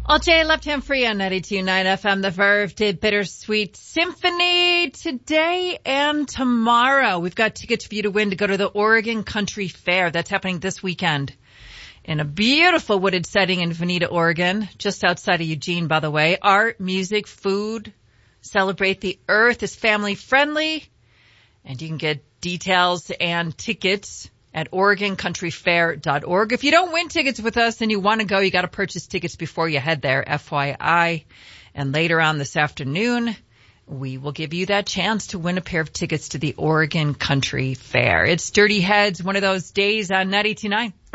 All J Left Hand Free on 92.9 FM. The Verve did Bittersweet Symphony today and tomorrow. We've got tickets for you to win to go to the Oregon Country Fair. That's happening this weekend in a beautiful wooded setting in Veneta, Oregon, just outside of Eugene, by the way. Art, music, food, celebrate the earth is family friendly. And you can get details and tickets at OregonCountryFair.org. If you don't win tickets with us and you want to go, you got to purchase tickets before you head there, FYI. And later on this afternoon, we will give you that chance to win a pair of tickets to the Oregon Country Fair. It's Dirty Heads, one of those days on 92.9.